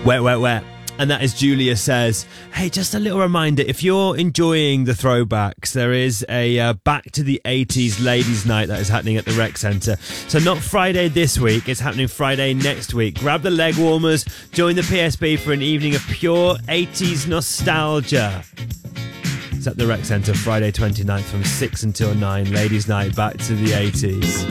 Wet, wet, wet. And that is Julia Says. Hey, just a little reminder, if you're enjoying the throwbacks, there is a Back to the 80s Ladies Night that is happening at the Rec Centre. So not Friday this week, it's happening Friday next week. Grab the leg warmers, join the PSB for an evening of pure 80s nostalgia. It's at the Rec Centre Friday 29th from 6 until 9. Ladies Night, Back to the 80s.